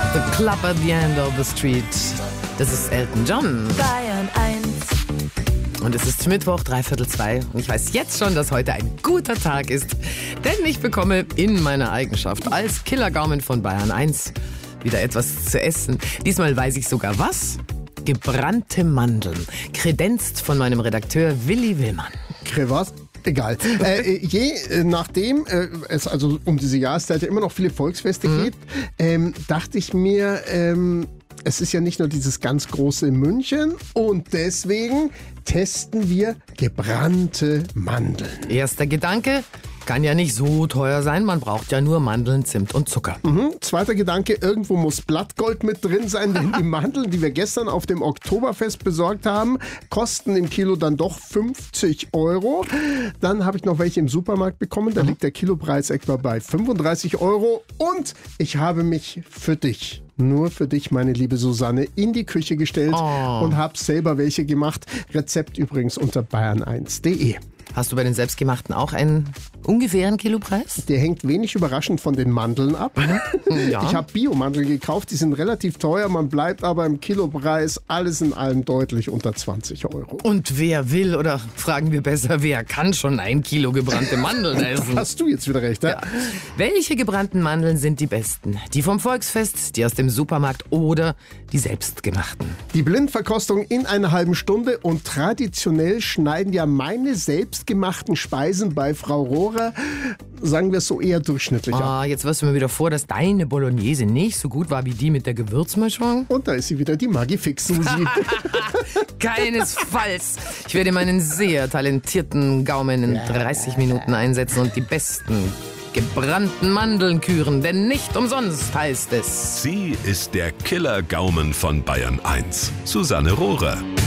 The Club at the End of the Street. Das ist Elton John. Bayern 1. Und es ist Mittwoch, 2:45. Und ich weiß jetzt schon, dass heute ein guter Tag ist. Denn ich bekomme in meiner Eigenschaft als Killergaumen von Bayern 1 wieder etwas zu essen. Diesmal weiß ich sogar was. Gebrannte Mandeln. Kredenzt von meinem Redakteur Willi Willmann. Was? Egal. Nachdem es also um diese Jahreszeit ja immer noch viele Volksfeste gibt, dachte ich mir, es ist ja nicht nur dieses ganz große München und deswegen testen wir gebrannte Mandeln. Erster Gedanke, kann ja nicht so teuer sein, man braucht ja nur Mandeln, Zimt und Zucker. Zweiter Gedanke, irgendwo muss Blattgold mit drin sein, denn die Mandeln, die wir gestern auf dem Oktoberfest besorgt haben, kosten im Kilo dann doch 50 €. Dann habe ich noch welche im Supermarkt bekommen, da liegt der Kilopreis etwa bei 35 € und ich habe mich für dich, nur für dich, meine liebe Susanne, in die Küche gestellt und habe selber welche gemacht. Rezept übrigens unter bayern1.de. Hast du bei den Selbstgemachten auch einen ungefähren Kilopreis? Der hängt wenig überraschend von den Mandeln ab. Ja. Ich habe Biomandeln gekauft, die sind relativ teuer, man bleibt aber im Kilopreis alles in allem deutlich unter 20 €. Und wer will, oder fragen wir besser, wer kann schon 1 Kilo gebrannte Mandeln essen? Hast du jetzt wieder recht, ja? Welche gebrannten Mandeln sind die besten? Die vom Volksfest, die aus dem Supermarkt oder die selbstgemachten? Die Blindverkostung in einer halben Stunde und traditionell schneiden ja meine selbstgemachten Speisen bei Frau Rohrer, sagen wir es so, eher durchschnittlich ab. Jetzt wirst du mir wieder vor, dass deine Bolognese nicht so gut war wie die mit der Gewürzmischung. Und da ist sie wieder, die Maggi-Fix-Susi. Keinesfalls. Ich werde meinen sehr talentierten Gaumen in 30 Minuten einsetzen und die besten gebrannten Mandeln küren, denn nicht umsonst heißt es. Sie ist der Killergaumen von Bayern 1, Susanne Rohrer.